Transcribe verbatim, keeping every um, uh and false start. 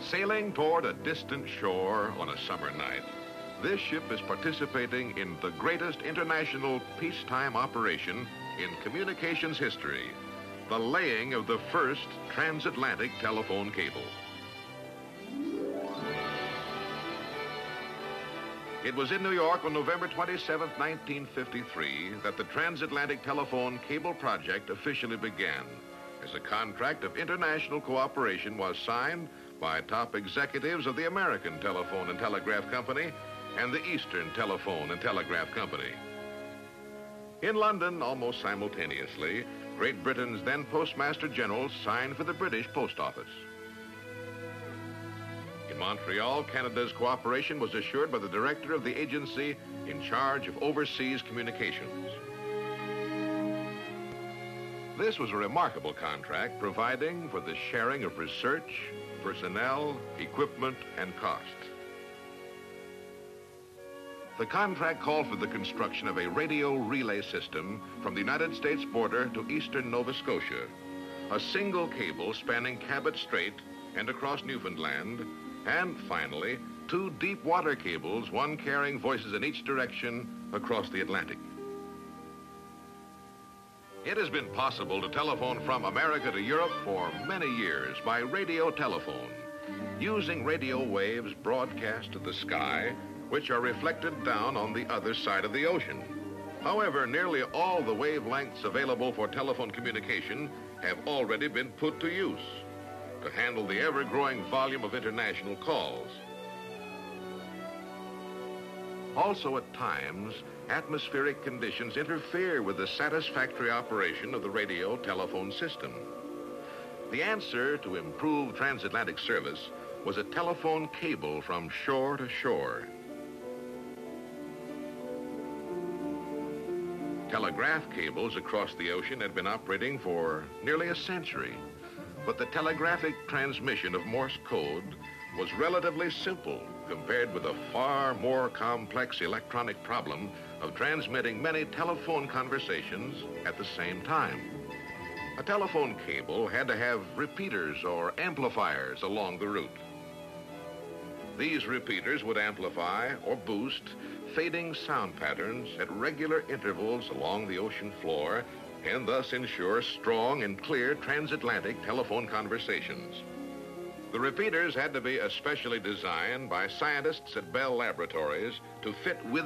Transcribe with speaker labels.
Speaker 1: Sailing toward a distant shore on a summer night, this ship is participating in the greatest international peacetime operation in communications history, the laying of the first transatlantic telephone cable. It was in New York on November twenty-seventh, nineteen fifty-three, that the transatlantic telephone cable project officially began, as a contract of international cooperation was signed by top executives of the American Telephone and Telegraph Company and the Eastern Telephone and Telegraph Company. In London, almost simultaneously, Great Britain's then Postmaster General signed for the British Post Office. In Montreal, Canada's cooperation was assured by the director of the agency in charge of overseas communications. This was a remarkable contract providing for the sharing of research, personnel, equipment, and costs. The contract called for the construction of a radio relay system from the United States border to eastern Nova Scotia, a single cable spanning Cabot Strait and across Newfoundland, and finally, two deep water cables, one carrying voices in each direction across the Atlantic. It has been possible to telephone from America to Europe for many years by radio telephone, using radio waves broadcast to the sky, which are reflected down on the other side of the ocean. However, nearly all the wavelengths available for telephone communication have already been put to use to handle the ever-growing volume of international calls. Also, at times, atmospheric conditions interfere with the satisfactory operation of the radio telephone system. The answer to improve transatlantic service was a telephone cable from shore to shore. Telegraph cables across the ocean had been operating for nearly a century, but the telegraphic transmission of Morse code was relatively simple compared with the far more complex electronic problem of transmitting many telephone conversations at the same time. A telephone cable had to have repeaters or amplifiers along the route. These repeaters would amplify or boost fading sound patterns at regular intervals along the ocean floor and thus ensure strong and clear transatlantic telephone conversations. The repeaters had to be especially designed by scientists at Bell Laboratories to fit with